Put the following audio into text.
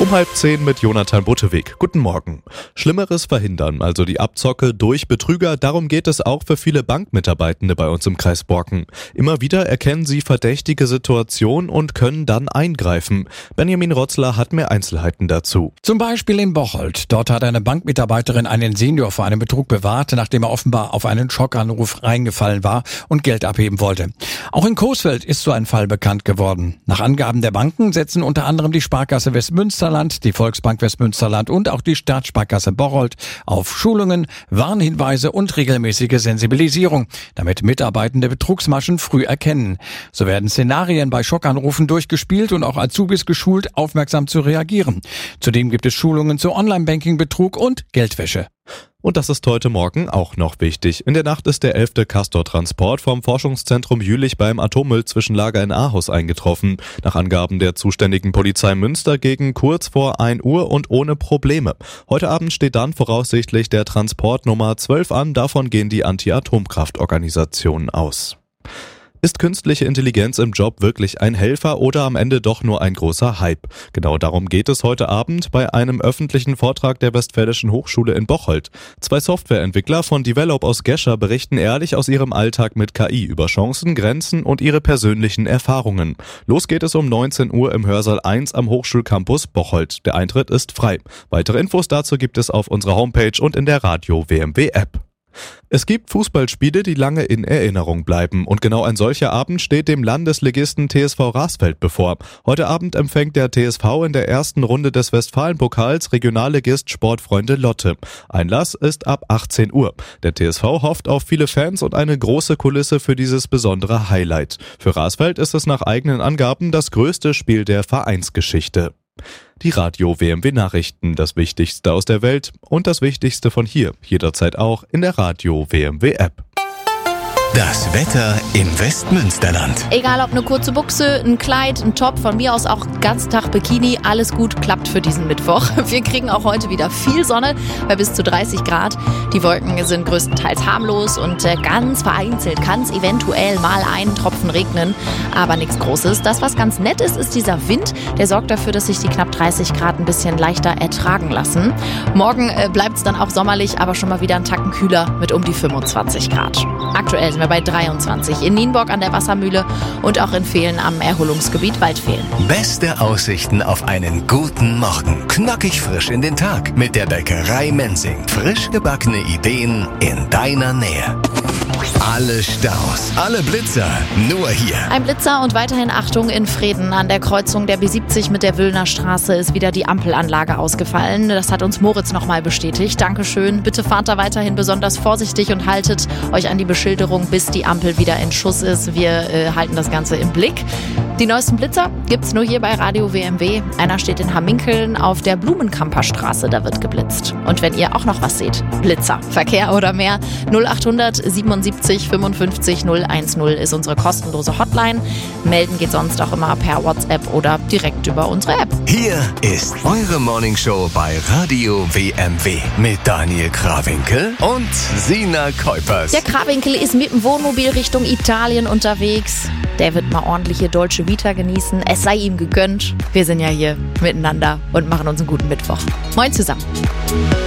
Um 9:30 mit Jonathan Butteweg. Guten Morgen. Schlimmeres verhindern, also die Abzocke durch Betrüger, darum geht es auch für viele Bankmitarbeitende bei uns im Kreis Borken. Immer wieder erkennen sie verdächtige Situationen und können dann eingreifen. Benjamin Rotzler hat mehr Einzelheiten dazu. Zum Beispiel in Bocholt. Dort hat eine Bankmitarbeiterin einen Senior vor einem Betrug bewahrt, nachdem er offenbar auf einen Schockanruf reingefallen war und Geld abheben wollte. Auch in Coesfeld ist so ein Fall bekannt geworden. Nach Angaben der Banken setzen unter anderem die Sparkasse Westmünsterland, die Volksbank Westmünsterland und auch die Stadtsparkasse Bocholt auf Schulungen, Warnhinweise und regelmäßige Sensibilisierung, damit Mitarbeitende Betrugsmaschen früh erkennen. So werden Szenarien bei Schockanrufen durchgespielt und auch Azubis geschult, aufmerksam zu reagieren. Zudem gibt es Schulungen zu Online-Banking-Betrug und Geldwäsche. Und das ist heute Morgen auch noch wichtig. In der Nacht ist der 11. Castor-Transport vom Forschungszentrum Jülich beim Atommüllzwischenlager in Ahaus eingetroffen. Nach Angaben der zuständigen Polizei Münster gegen kurz vor 1 Uhr und ohne Probleme. Heute Abend steht dann voraussichtlich der Transport Nummer 12 an. Davon gehen die Anti-Atomkraft-Organisationen aus. Ist künstliche Intelligenz im Job wirklich ein Helfer oder am Ende doch nur ein großer Hype? Genau darum geht es heute Abend bei einem öffentlichen Vortrag der Westfälischen Hochschule in Bocholt. 2 Softwareentwickler von Develop aus Gescher berichten ehrlich aus ihrem Alltag mit KI über Chancen, Grenzen und ihre persönlichen Erfahrungen. Los geht es um 19 Uhr im Hörsaal 1 am Hochschulcampus Bocholt. Der Eintritt ist frei. Weitere Infos dazu gibt es auf unserer Homepage und in der Radio WMW App. Es gibt Fußballspiele, die lange in Erinnerung bleiben und genau ein solcher Abend steht dem Landesligisten TSV Rasfeld bevor. Heute Abend empfängt der TSV in der ersten Runde des Westfalenpokals Regionalligist Sportfreunde Lotte. Einlass ist ab 18 Uhr. Der TSV hofft auf viele Fans und eine große Kulisse für dieses besondere Highlight. Für Rasfeld ist es nach eigenen Angaben das größte Spiel der Vereinsgeschichte. Die Radio WMW Nachrichten, das Wichtigste aus der Welt und das Wichtigste von hier, jederzeit auch in der Radio WMW App. Das Wetter im Westmünsterland. Egal ob eine kurze Buchse, ein Kleid, ein Top, von mir aus auch ganzen Tag Bikini, alles gut klappt für diesen Mittwoch. Wir kriegen auch heute wieder viel Sonne bei bis zu 30 Grad. Die Wolken sind größtenteils harmlos und ganz vereinzelt kann es eventuell mal einen Tropfen regnen, aber nichts Großes. Das, was ganz nett ist, ist dieser Wind. Der sorgt dafür, dass sich die knapp 30 Grad ein bisschen leichter ertragen lassen. Morgen bleibt es dann auch sommerlich, aber schon mal wieder einen Tacken kühler mit um die 25 Grad. Aktuell sind wir bei 23 in Nienburg an der Wassermühle und auch in Vehlen am Erholungsgebiet Waldvehlen. Beste Aussichten auf einen guten Morgen. Knackig frisch in den Tag mit der Bäckerei Mensing. Frisch gebackene Ideen in deiner Nähe. Alle Staus, alle Blitzer, nur hier. Ein Blitzer und weiterhin Achtung in Vreden. An der Kreuzung der B70 mit der Wüllner Straße ist wieder die Ampelanlage ausgefallen. Das hat uns Moritz nochmal bestätigt. Dankeschön. Bitte fahrt da weiterhin besonders vorsichtig und haltet euch an die Beschilderung, bis die Ampel wieder in Schuss ist. Wir halten das Ganze im Blick. Die neuesten Blitzer gibt's nur hier bei Radio WMW. Einer steht in Hamminkeln auf der Blumenkamper Straße, da wird geblitzt. Und wenn ihr auch noch was seht, Blitzer, Verkehr oder mehr, 0800 77 55 010 ist unsere kostenlose Hotline. Melden geht sonst auch immer per WhatsApp oder direkt über unsere App. Hier ist eure Morningshow bei Radio WMW mit Daniel Krawinkel und Sina Kuipers. Der Krawinkel ist mit dem Wohnmobil Richtung Italien unterwegs. Der wird mal ordentliche Dolce Vita genießen. Es sei ihm gegönnt. Wir sind ja hier miteinander und machen uns einen guten Mittwoch. Moin zusammen.